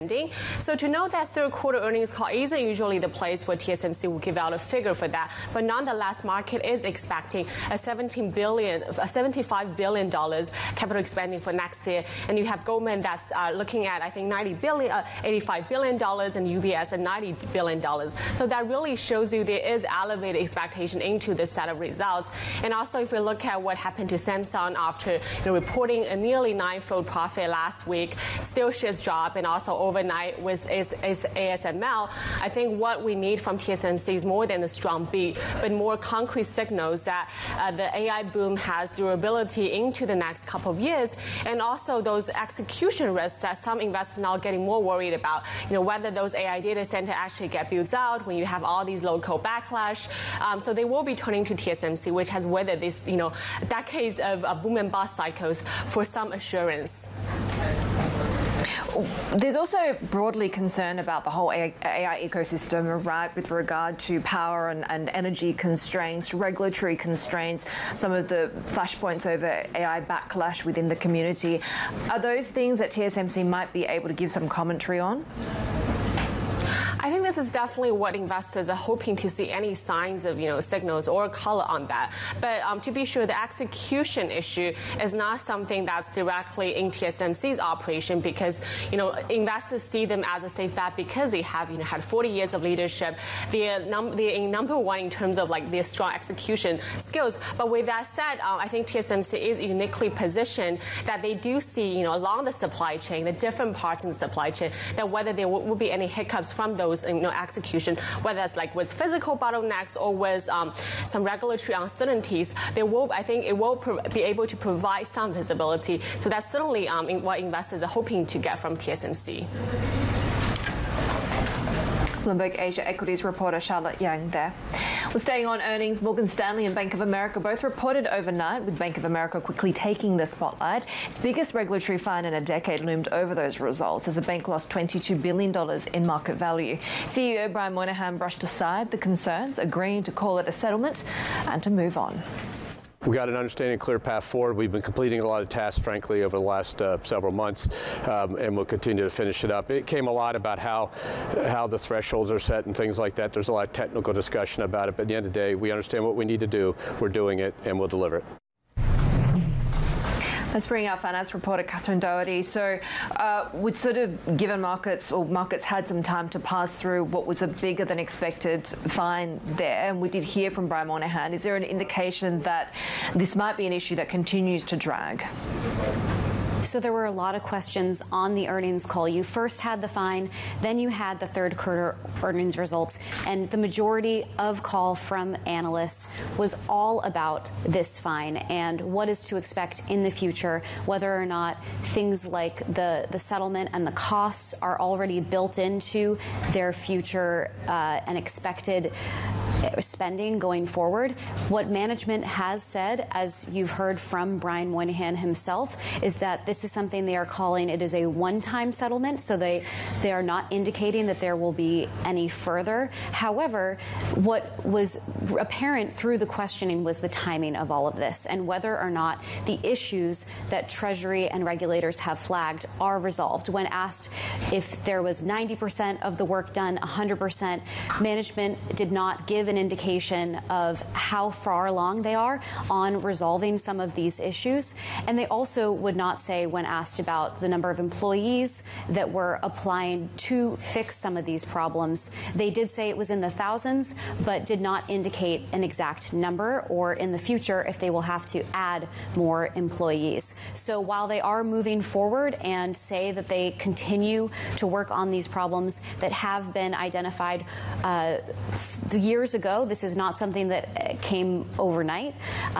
So to know that third quarter earnings call isn't usually the place where TSMC will give out a figure for that, but nonetheless, market is expecting a $75 billion capital expending for next year, and you have Goldman that's looking at I think $85 billion, and UBS at $90 billion. So that really shows you there is elevated expectation into this set of results. And also, if we look at what happened to Samsung after reporting a nearly ninefold profit last week, still shares drop, and also overnight with ASML, I think what we need from TSMC is more than a strong beat, but more concrete signals that the AI boom has durability into the next couple of years, and also those execution risks that some investors are now getting more worried about. Whether those AI data center actually get built out when you have all these local backlash. So they will be turning to TSMC, which has weathered this, decades of boom and bust cycles for some assurance. There's also broadly concern about the whole AI ecosystem, right, with regard to power and energy constraints, regulatory constraints, some of the flashpoints over AI backlash within the community. Are those things that TSMC might be able to give some commentary on? I think this is definitely what investors are hoping to see, any signs of signals or color on that. But to be sure, the execution issue is not something that's directly in TSMC's operation, because investors see them as a safe bet because they have had 40 years of leadership. They're number one in terms of their strong execution skills. But with that said, I think TSMC is uniquely positioned that they do see along the supply chain, the different parts in the supply chain, that whether there will be any hiccups from those execution, whether it's with physical bottlenecks or with some regulatory uncertainties, I think it will be able to provide some visibility. So that's certainly what investors are hoping to get from TSMC. Bloomberg Asia Equities reporter Charlotte Yang there. Well, staying on earnings, Morgan Stanley and Bank of America both reported overnight, with Bank of America quickly taking the spotlight. Its biggest regulatory fine in a decade loomed over those results as the bank lost $22 billion in market value. CEO Brian Moynihan brushed aside the concerns, agreeing to call it a settlement and to move on. We got an understanding, clear path forward. We've been completing a lot of tasks, frankly, over the last several months, and we'll continue to finish it up. It came a lot about how the thresholds are set and things like that. There's a lot of technical discussion about it, but at the end of the day, we understand what we need to do. We're doing it, and we'll deliver it. Let's bring our finance reporter, Catherine Doherty. So we'd sort of given markets had some time to pass through what was a bigger than expected fine there. And we did hear from Brian Moynihan. Is there an indication that this might be an issue that continues to drag? So there were a lot of questions on the earnings call. You first had the fine, then you had the third quarter earnings results, and the majority of call from analysts was all about this fine and what is to expect in the future, whether or not things like the settlement and the costs are already built into their future and expected spending going forward. What management has said, as you've heard from Brian Moynihan himself, is that this is something they are calling it is a one-time settlement, so they are not indicating that there will be any further. However, what was apparent through the questioning was the timing of all of this and whether or not the issues that Treasury and regulators have flagged are resolved. When asked if there was 90% of the work done, 100%, management did not give an indication of how far along they are on resolving some of these issues. And they also would not say, when asked about the number of employees that were applying to fix some of these problems, they did say it was in the thousands, but did not indicate an exact number or in the future if they will have to add more employees. So while they are moving forward and say that they continue to work on these problems that have been identified years ago, this is not something that came overnight.